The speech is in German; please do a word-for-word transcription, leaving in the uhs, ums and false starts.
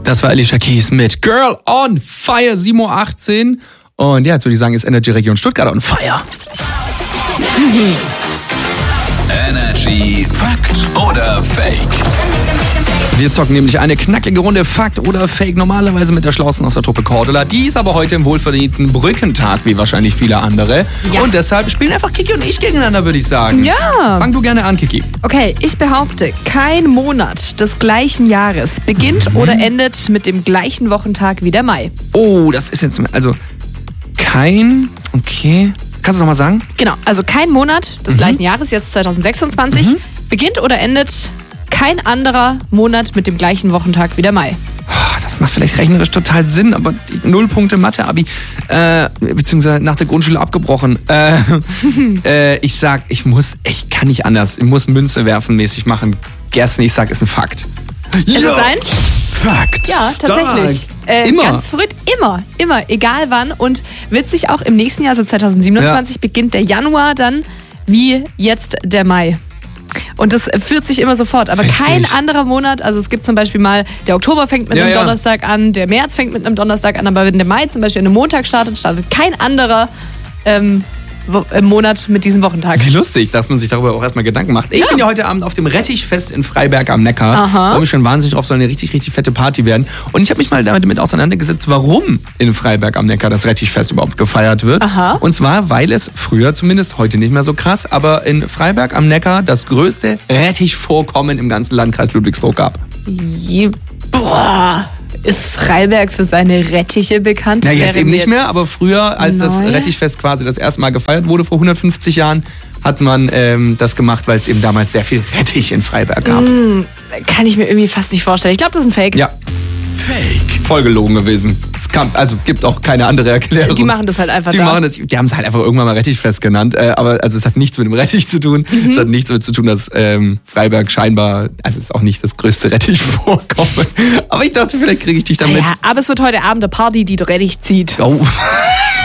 Das war Alicia Keys mit Girl on Fire, sieben Uhr achtzehn. Und ja, jetzt würde ich sagen, ist Energy Region Stuttgart on Fire. Energy Fakt oder Fake? Wir zocken nämlich eine knackige Runde Fakt oder Fake, normalerweise mit der Schlausten aus der Truppe Cordula. Die ist aber heute im wohlverdienten Brückentag, wie wahrscheinlich viele andere. Ja. Und deshalb spielen einfach Kiki und ich gegeneinander, würde ich sagen. Ja. Fang du gerne an, Kiki. Okay, ich behaupte, kein Monat des gleichen Jahres beginnt Mhm. oder endet mit dem gleichen Wochentag wie der Mai. Oh, das ist jetzt, also kein, okay. Kannst du noch mal sagen? Genau, also kein Monat des Mhm. gleichen Jahres, jetzt zwanzig sechsundzwanzig, Mhm. beginnt oder endet kein anderer Monat mit dem gleichen Wochentag wie der Mai. Das macht vielleicht rechnerisch total Sinn, aber die null Punkte Mathe-Abi, äh, beziehungsweise nach der Grundschule abgebrochen. Äh, äh, ich sag, ich muss, ich kann nicht anders. Ich muss Münze werfen mäßig machen. Gersten, ich sag, ist ein Fakt. Ist es ein? Fakt. Ja, tatsächlich. Äh, Immer. Ganz verrückt, immer, immer, egal wann. Und witzig auch im nächsten Jahr, also zwanzig siebenundzwanzig, Ja. beginnt der Januar dann wie jetzt der Mai. Und das führt sich immer sofort. Aber Witzig. kein anderer Monat, also es gibt zum Beispiel mal, der Oktober fängt mit Ja, einem ja. Donnerstag an, der März fängt mit einem Donnerstag an, aber wenn der Mai zum Beispiel an einem Montag startet, startet kein anderer ähm, Wo- äh, Monat mit diesem Wochentag. Wie lustig, dass man sich darüber auch erstmal Gedanken macht. Ich Ja. bin ja heute Abend auf dem Rettichfest in Freiberg am Neckar. Aha. Freue mich schon wahnsinnig drauf, soll eine richtig, richtig fette Party werden. Und ich habe mich mal damit auseinandergesetzt, warum in Freiberg am Neckar das Rettichfest überhaupt gefeiert wird. Aha. Und zwar, weil es früher zumindest, heute nicht mehr so krass, aber in Freiberg am Neckar das größte Rettichvorkommen im ganzen Landkreis Ludwigsburg gab. Je, boah, ist Freiberg für seine Rettiche bekannt? Ja, Das jetzt wäre eben mir nicht mehr, aber früher, als das neu. Rettichfest quasi das erste Mal gefeiert wurde, vor hundertfünfzig Jahren, hat man ähm, das gemacht, weil es eben damals sehr viel Rettich in Freiberg gab. Kann ich mir irgendwie fast nicht vorstellen. Ich glaube, das ist ein Fake. Ja, Fake. voll gelogen gewesen. Es kam, also gibt auch keine andere Erklärung. Die machen das halt einfach Die da. machen das, die haben es halt einfach irgendwann mal Rettichfest genannt. Äh, aber also es hat nichts mit dem Rettich zu tun. Mhm. Es hat nichts damit zu tun, dass ähm, Freiberg scheinbar, also es ist auch nicht das größte Rettichvorkommen. Aber ich dachte, vielleicht kriege ich dich damit. Ja, aber es wird heute Abend eine Party, die du Rettich zieht. Oh.